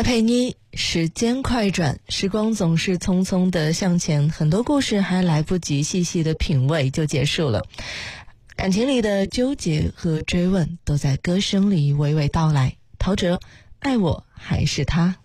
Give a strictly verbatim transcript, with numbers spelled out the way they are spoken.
戴佩妮，时间快转，时光总是匆匆的向前，很多故事还来不及细细的品味就结束了。感情里的纠结和追问都在歌声里娓娓道来。陶喆，爱我还是他。